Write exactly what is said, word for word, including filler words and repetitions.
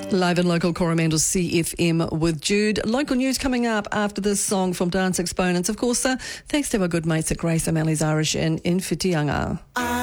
Live and local Coromandel C F M with Jude. Local news coming up after this song from Dance Exponents. Of course, uh, thanks to our good mates at Grace O'Malley's Irish Inn in Whitianga.